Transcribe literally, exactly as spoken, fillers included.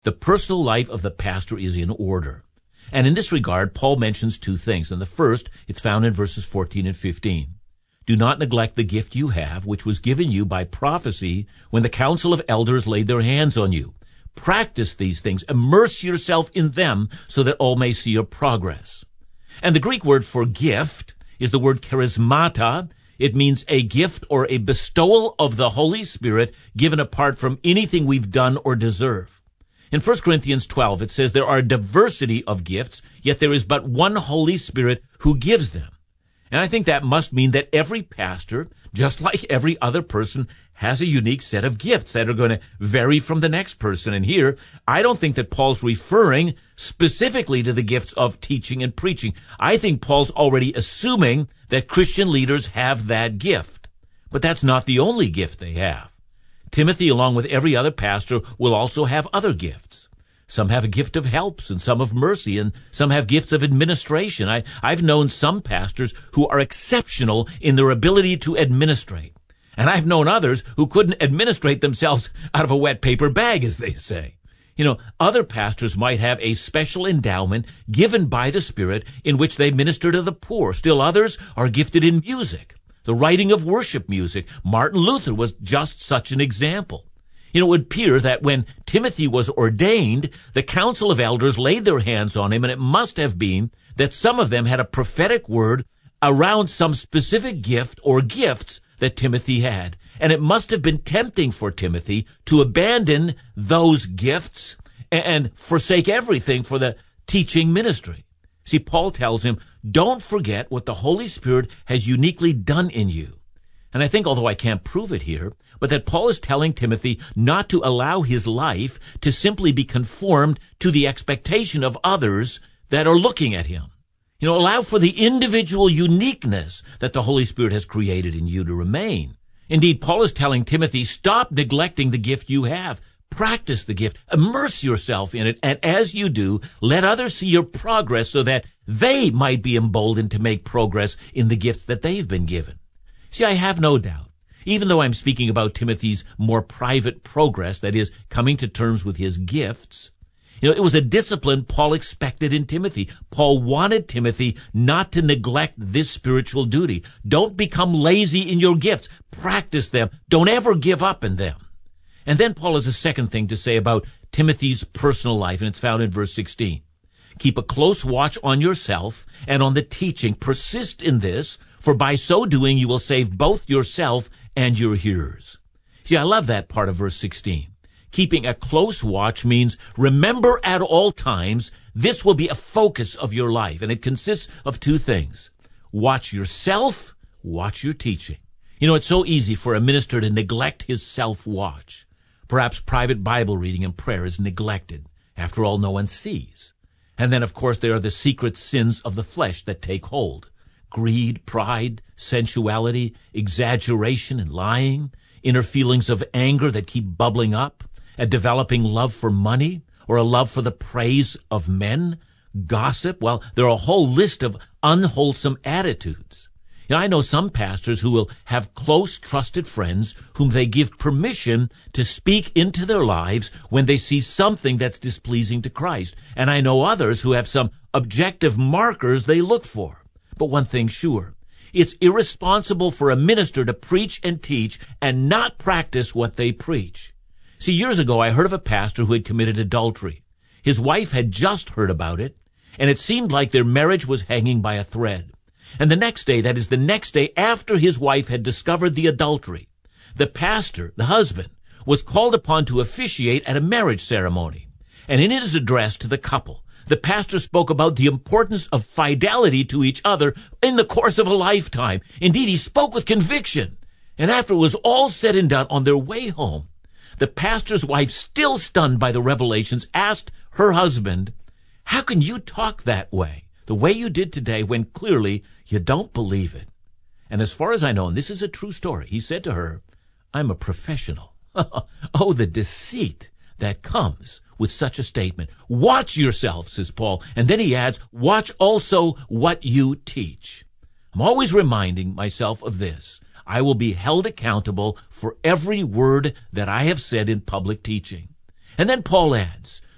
The personal life of the pastor is in order. And in this regard, Paul mentions two things. And the first, it's found in verses fourteen and fifteen. Do not neglect the gift you have, which was given you by prophecy when the council of elders laid their hands on you. Practice these things. Immerse yourself in them so that all may see your progress. And the Greek word for gift is the word charismata. It means a gift or a bestowal of the Holy Spirit given apart from anything we've done or deserve. In First Corinthians twelve, it says there are a diversity of gifts, yet there is but one Holy Spirit who gives them. And I think that must mean that every pastor, just like every other person, has a unique set of gifts that are going to vary from the next person. And here, I don't think that Paul's referring specifically to the gifts of teaching and preaching. I think Paul's already assuming that Christian leaders have that gift. But that's not the only gift they have. Timothy, along with every other pastor, will also have other gifts. Some have a gift of helps, and some of mercy, and some have gifts of administration. I, I've known some pastors who are exceptional in their ability to administrate. And I've known others who couldn't administrate themselves out of a wet paper bag, as they say. You know, other pastors might have a special endowment given by the Spirit in which they minister to the poor. Still others are gifted in music, the writing of worship music. Martin Luther was just such an example. You know, it would appear that when Timothy was ordained, the council of elders laid their hands on him, and it must have been that some of them had a prophetic word around some specific gift or gifts that Timothy had. And it must have been tempting for Timothy to abandon those gifts and forsake everything for the teaching ministry. See, Paul tells him, don't forget what the Holy Spirit has uniquely done in you. And I think, although I can't prove it here, but that Paul is telling Timothy not to allow his life to simply be conformed to the expectation of others that are looking at him. You know, allow for the individual uniqueness that the Holy Spirit has created in you to remain. Indeed, Paul is telling Timothy, stop neglecting the gift you have. Practice the gift. Immerse yourself in it. And as you do, let others see your progress so that they might be emboldened to make progress in the gifts that they've been given. See, I have no doubt, even though I'm speaking about Timothy's more private progress, that is, coming to terms with his gifts, you know, it was a discipline Paul expected in Timothy. Paul wanted Timothy not to neglect this spiritual duty. Don't become lazy in your gifts. Practice them. Don't ever give up in them. And then Paul has a second thing to say about Timothy's personal life, and it's found in verse sixteen. Keep a close watch on yourself and on the teaching. Persist in this, for by so doing you will save both yourself and your hearers. See, I love that part of verse sixteen. Keeping a close watch means remember at all times this will be a focus of your life, and it consists of two things. Watch yourself, watch your teaching. You know, it's so easy for a minister to neglect his self-watch. Perhaps private Bible reading and prayer is neglected. After all, no one sees. And then, of course, there are the secret sins of the flesh that take hold. Greed, pride, sensuality, exaggeration and lying, inner feelings of anger that keep bubbling up, a developing love for money, or a love for the praise of men, gossip. Well, there are a whole list of unwholesome attitudes. You know, I know some pastors who will have close, trusted friends whom they give permission to speak into their lives when they see something that's displeasing to Christ. And I know others who have some objective markers they look for. But one thing's sure, it's irresponsible for a minister to preach and teach and not practice what they preach. See, years ago, I heard of a pastor who had committed adultery. His wife had just heard about it, and it seemed like their marriage was hanging by a thread. And the next day, that is the next day after his wife had discovered the adultery, the pastor, the husband, was called upon to officiate at a marriage ceremony. And in his address to the couple, the pastor spoke about the importance of fidelity to each other in the course of a lifetime. Indeed, he spoke with conviction. And after it was all said and done, on their way home, the pastor's wife, still stunned by the revelations, asked her husband, "How can you talk that way, the way you did today, when clearly you don't believe it?" And as far as I know, and this is a true story, he said to her, "I'm a professional." Oh, the deceit that comes with such a statement. Watch yourself, says Paul. And then he adds, watch also what you teach. I'm always reminding myself of this. I will be held accountable for every word that I have said in public teaching. And then Paul adds,